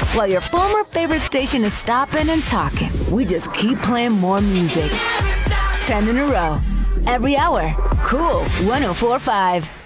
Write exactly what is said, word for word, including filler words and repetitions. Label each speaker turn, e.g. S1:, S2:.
S1: while your former favorite station is stopping and talking. We just keep playing more music. ten in a row. Every hour. Cool one oh four point five.